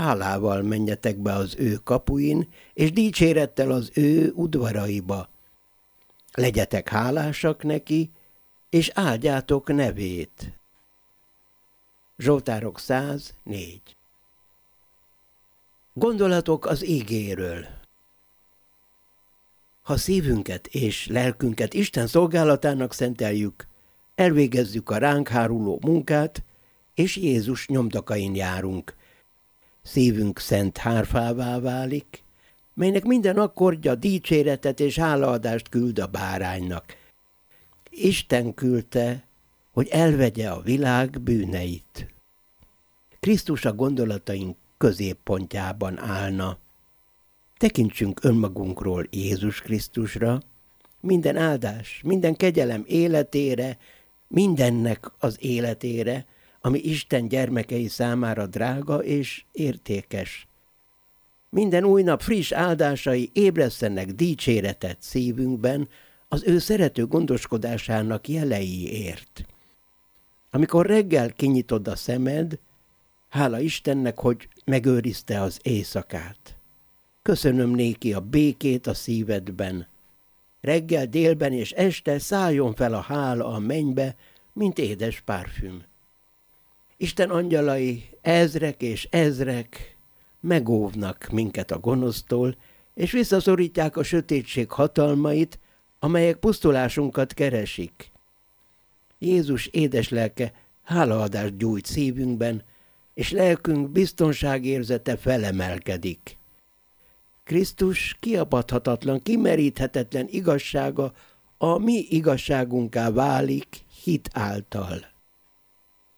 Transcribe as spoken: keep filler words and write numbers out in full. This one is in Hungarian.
hálával menjetek be az ő kapuin, és dicsérettel az ő udvaraiba. Legyetek hálásak neki, és áldjátok nevét. Zsoltárok száz négy. Gondolatok az ígéről. Ha szívünket és lelkünket Isten szolgálatának szenteljük, elvégezzük a ránk háruló munkát, és Jézus nyomdakain járunk. Szívünk szent hárfává válik, melynek minden akkordja dicséretet és hálaadást küld a báránynak. Isten küldte, hogy elvegye a világ bűneit. Krisztus a gondolataink középpontjában állna. Tekintsünk önmagunkról Jézus Krisztusra, minden áldás, minden kegyelem életére, mindennek az életére, ami Isten gyermekei számára drága és értékes. Minden új nap friss áldásai ébresztenek dicséretet szívünkben az ő szerető gondoskodásának jeleiért. Amikor reggel kinyitod a szemed, hála Istennek, hogy megőrizte az éjszakát. Köszönöm néki a békét a szívedben. Reggel, délben és este szálljon fel a hála a mennybe, mint édes párfüm. Isten angyalai, ezrek és ezrek megóvnak minket a gonosztól, és visszaszorítják a sötétség hatalmait, amelyek pusztulásunkat keresik. Jézus édes lelke hálaadást gyújt szívünkben, és lelkünk biztonságérzete felemelkedik. Krisztus kiapadhatatlan, kimeríthetetlen igazsága a mi igazságunká válik hit által.